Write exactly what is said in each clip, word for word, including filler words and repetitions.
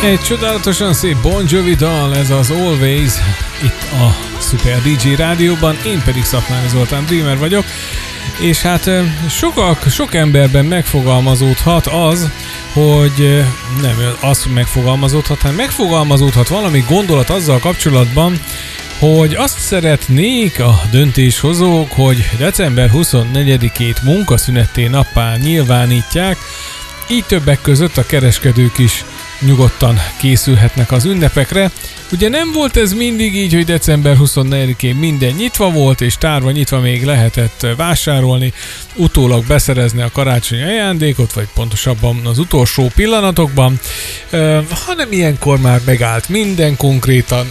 Egy csodálatosan szép Bon Jovi dal, ez az Always, itt a Super dé dzsé Rádióban, én pedig Szatmári Zoltán Dreamer vagyok, és hát sokak, sok emberben megfogalmazódhat az, hogy nem az megfogalmazódhat, hanem megfogalmazódhat valami gondolat azzal kapcsolatban, hogy azt szeretnék a döntéshozók, hogy december huszonnegyedikét munkaszünetté nappá nyilvánítják, így többek között a kereskedők is nyugodtan készülhetnek az ünnepekre. Ugye nem volt ez mindig így, hogy december huszonnegyedikén minden nyitva volt, és tárva nyitva még lehetett vásárolni, utólag beszerezni a karácsonyi ajándékot, vagy pontosabban az utolsó pillanatokban, uh, hanem ilyenkor már megállt minden konkrétan.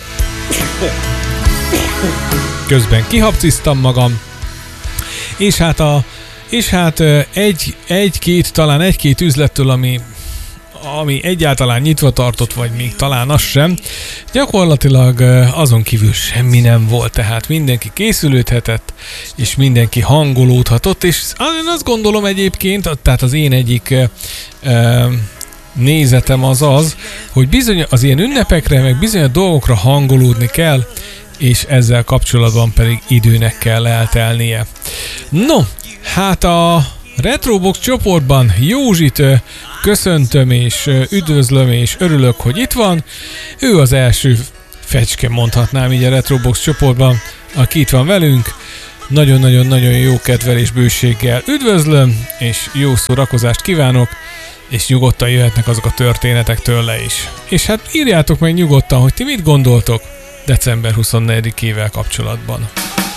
Közben kihapciztam magam, és hát, a, és hát egy, egy-két, talán egy-két üzlettől, ami ami egyáltalán nyitva tartott, vagy még talán az sem, gyakorlatilag azon kívül semmi nem volt, tehát mindenki készülődhetett, és mindenki hangolódhatott, és én azt gondolom egyébként, tehát az én egyik e, nézetem az az, hogy bizony az ilyen ünnepekre, meg bizony a dolgokra hangolódni kell, és ezzel kapcsolatban pedig időnek kell eltelnie. No, hát a Retrobox csoportban Józsit köszöntöm és üdvözlöm és örülök, hogy itt van. Ő az első fecske, mondhatnám így a Retrobox csoportban, aki itt van velünk. Nagyon-nagyon-nagyon jó kedvel és bőséggel üdvözlöm, és jó szórakozást kívánok, és nyugodtan jöhetnek azok a történetek tőle is. És hát írjátok meg nyugodtan, hogy ti mit gondoltok december huszonnegyedikével kapcsolatban.